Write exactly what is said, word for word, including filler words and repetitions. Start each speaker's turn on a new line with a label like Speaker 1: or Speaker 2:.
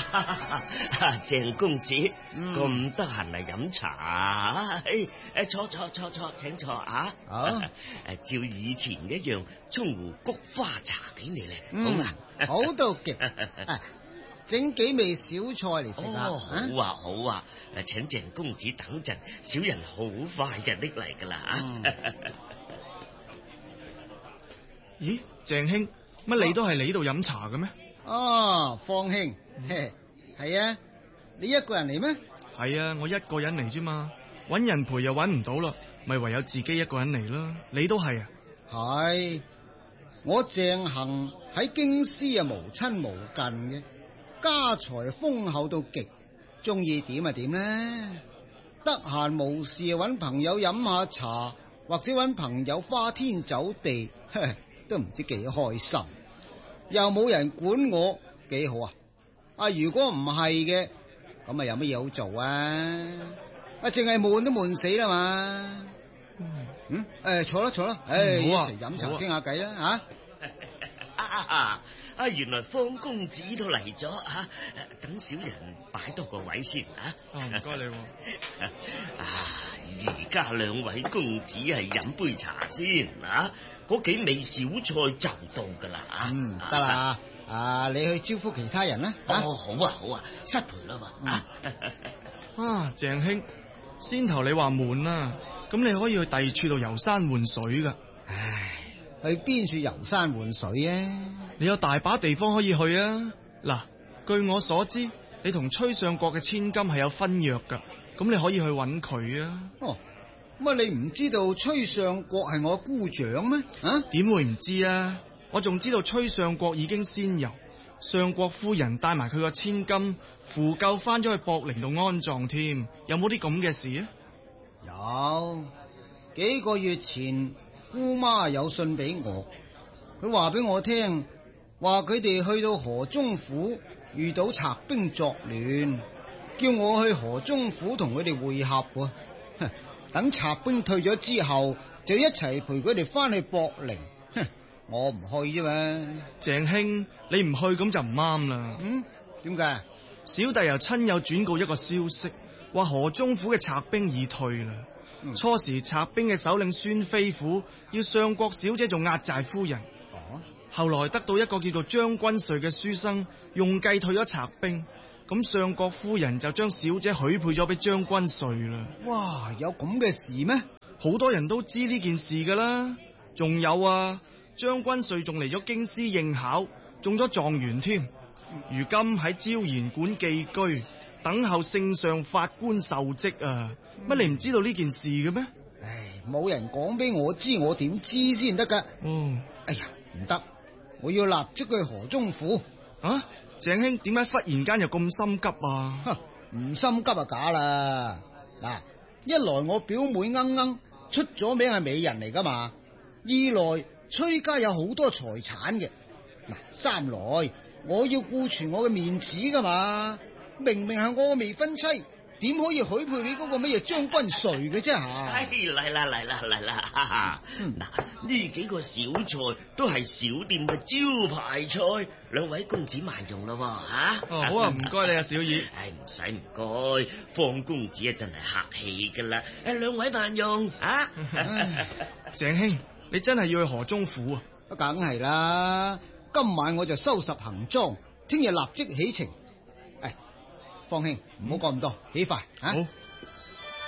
Speaker 1: 鄭公子咁得閒嚟飲茶，誒、哎，坐坐坐坐，請坐啊！好，誒，照以前一樣，沖壺菊花茶俾你咧，好嘛？
Speaker 2: 好到極，整幾味小菜嚟食啊！
Speaker 1: 好啊，好啊，誒，請鄭公子等陣，小人好快就拎嚟噶啦。嗯、
Speaker 3: 咦，鄭兄，乜你都係嚟度飲茶嘅咩？
Speaker 2: 哦，方兄，係啊，你一個人嚟咩？
Speaker 3: 係啊，我一個人嚟啫嘛，搵人陪又搵唔到啦，咪唯有自己一個人嚟啦。你都係啊？
Speaker 2: 係，我鄭恒喺京師啊無親無近嘅，家財豐厚到極，中意點啊點呢？得閒無事啊搵朋友飲下茶，或者搵朋友花天酒地，都唔知幾開心。又冇人管我，幾好啊！啊，如果唔係嘅，咁啊有乜嘢好做啊？啊，淨係悶都悶死啦嘛！嗯，誒，坐啦坐啦，誒，一齊飲茶傾下偈啦吓！
Speaker 1: 啊啊，原來方公子都嚟咗啊！等小人擺多個位先啊！
Speaker 3: 唔該你。
Speaker 1: 啊，而家兩位公子係飲杯茶先啊！嗰幾味小菜就到噶啦啊！
Speaker 2: 嗯，得啦，啊，你去招呼其他人啦。
Speaker 1: 哦，好啊好啊，失陪啦嘛啊！
Speaker 3: 啊，鄭兄，先頭你話悶啊，咁你可以去第二處度遊山玩水噶。
Speaker 2: 唉，去邊處遊山玩水啊？
Speaker 3: 你有大把地方可以去啊！嗱，據我所知，你同崔相國嘅千金係有婚約噶，咁你可以去揾佢啊。
Speaker 2: 哦。乜你唔知道崔相國係我姑丈咩？啊，
Speaker 3: 點會唔知啊？我仲知道崔相國已經仙遊，相國夫人帶埋佢個千金扶柩翻咗去博陵度安葬添，有冇啲咁嘅事啊？
Speaker 2: 有，幾個月前姑媽有信俾我，佢話俾我聽，話佢哋去到河中府遇到賊兵作亂，叫我去河中府同佢哋會合喎。等賊兵退咗之後，就一齊陪佢哋翻去博陵。哼，我唔去啫嘛。
Speaker 3: 鄭兄，你唔去咁就唔啱啦。
Speaker 2: 嗯，點解？
Speaker 3: 小弟又親友轉告一個消息，話河中府嘅賊兵已退啦。嗯、初時賊兵嘅首領孫飛虎要相國小姐做壓寨夫人，哦，後來得到一個叫做張君瑞嘅書生用計退咗賊兵。咁相國夫人就將小姐許配咗俾將軍瑞啦。
Speaker 2: 哇，有咁嘅事咩？
Speaker 3: 好多人都知呢件事噶啦。仲有啊，將軍瑞仲嚟咗京師應考，中咗狀元添。如今喺昭賢館寄居，等候聖上法官受職啊。乜、嗯、你唔知道呢件事嘅咩？
Speaker 2: 唉，冇人講俾我知，我點知先得噶？
Speaker 3: 嗯，
Speaker 2: 哎呀，唔得，我要立即去河中府
Speaker 3: 啊！鄭兄，點解忽然間又咁心急啊？
Speaker 2: 唔心急啊假啦！嗱，一來我表妹鶯鶯出咗名係美人嚟噶嘛，二來崔家有好多財產嘅，嗱，三來我要顧全我嘅面子噶嘛，明明係我嘅未婚妻，點可以許配俾嗰個乜嘢將軍瑞嘅啫吓？
Speaker 1: 哎，嚟啦嚟啦嚟啦！嗱，呢幾個小菜都係小店嘅招牌菜，兩位公子慢用咯吓。
Speaker 3: 哦，好啊，唔該你啊，小二。
Speaker 1: 唉，唔使唔該，方公子啊真係客氣噶啦。誒，兩位慢用啊！
Speaker 3: 鄭兄，你真係要去河中府啊？
Speaker 2: 梗係啦，今晚我就收拾行裝，聽日立即起程。誒，方兄唔好講咁多，起快啊！
Speaker 3: 好。